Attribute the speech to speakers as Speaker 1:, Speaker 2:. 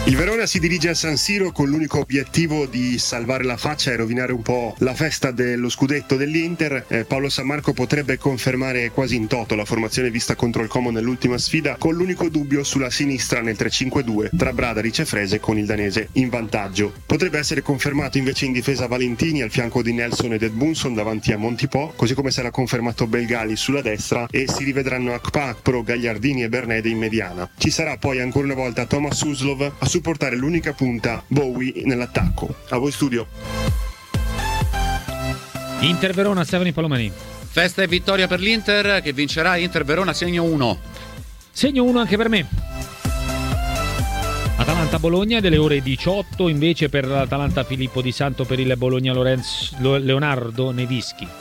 Speaker 1: Il Verona si dirige a San Siro con l'unico obiettivo di salvare la faccia e rovinare un po' la festa dello scudetto dell'Inter. Paolo Sammarco potrebbe confermare quasi in toto la formazione vista contro il Como nell'ultima sfida, con l'unico dubbio sulla sinistra nel 3-5-2 tra Bradaric e Frese, con il danese in vantaggio. Potrebbe essere confermato invece in difesa Valentini al fianco di Nelson ed Edmundson davanti a Montipò, così come sarà confermato Belgali sulla destra e si rivedranno Akpakpro, Gagliardini e Bernede in mediana. Ci sarà poi ancora una volta Thomas Suslov a supportare l'unica punta Bowie nell'attacco. A voi studio.
Speaker 2: Inter Verona, Stefani Palomani.
Speaker 3: Festa e vittoria per l'Inter che vincerà. Inter Verona segno 1.
Speaker 2: Segno 1 anche per me. Atalanta Bologna delle ore 18 invece per l'Atalanta Filippo Di Santo, per il Bologna Leonardo Nevischi.